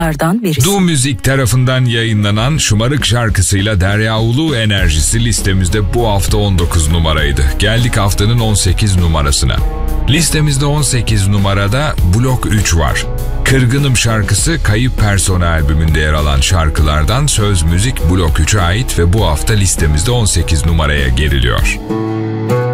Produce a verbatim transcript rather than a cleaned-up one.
Lardan birisi. Du Müzik tarafından yayınlanan Şımarık şarkısıyla Derya Ulu Enerjisi listemizde bu hafta on dokuz numaraydı. Geldik haftanın on sekiz numarasına. Listemizde on sekiz numarada Blok üç var. Kırgınım şarkısı Kayıp Persona albümünde yer alan şarkılardan, söz müzik Blok üçe ait ve bu hafta listemizde on sekiz numaraya geriliyor.